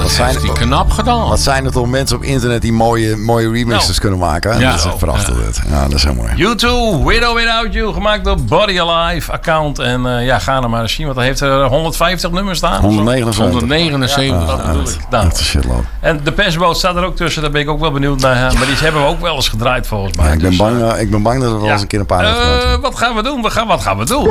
heeft hij knap gedaan. Wat zijn er toch mensen op internet die mooie remixes kunnen maken? Ja. Dat is echt prachtig dit. Ja, dat is heel mooi. U2, Widow Without You, gemaakt door Body Alive account. En ga er maar eens zien, want hij heeft er 150 nummers staan. 179. Dat bedoel ik. Dat is shitload. En de Persboot staat er ook tussen, daar ben ik ook wel benieuwd naar. Maar die hebben we ook wel eens gedraaid volgens mij. Ja, ik ben bang dat we wel eens een keer een paar hebben gehad. Wat gaan we doen? Wat gaan we doen?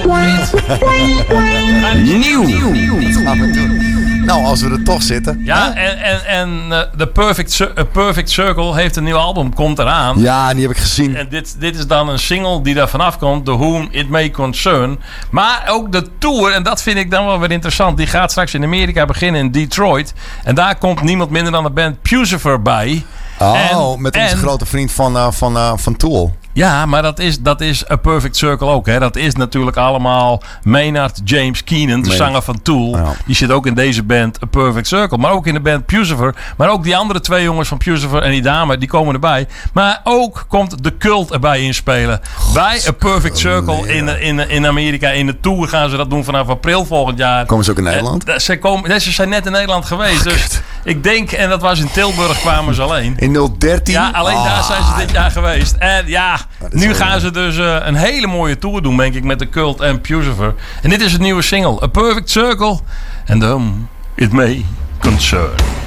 Nieuw. Wat gaan we doen? Nou, als we er toch zitten. Ja, en The Perfect Circle heeft een nieuw album, komt eraan. Ja, die heb ik gezien. En dit is dan een single die daar vanaf komt, The Whom It May Concern. Maar ook de tour, en dat vind ik dan wel weer interessant, die gaat straks in Amerika beginnen in Detroit. En daar komt niemand minder dan de band Pucifer bij. Met onze grote vriend van Tool. Ja, maar dat is A Perfect Circle ook. Hè. Dat is natuurlijk allemaal Maynard James Keenan, de zanger van Tool. Ja. Die zit ook in deze band A Perfect Circle. Maar ook in de band Pucifer. Maar ook die andere twee jongens van Pucifer en die dame, die komen erbij. Maar ook komt de Cult erbij inspelen. Bij A Perfect Circle in Amerika. In de tour gaan ze dat doen vanaf april volgend jaar. Komen ze ook in Nederland? Ze zijn net in Nederland geweest. Dus ik denk, en dat was in Tilburg, kwamen ze alleen. In 013? Ja, alleen daar zijn ze dit jaar geweest. En ja, nu gaan ze dus een hele mooie tour doen, denk ik, met de Cult en Pucifer. En dit is het nieuwe single, A Perfect Circle. And It May Concern.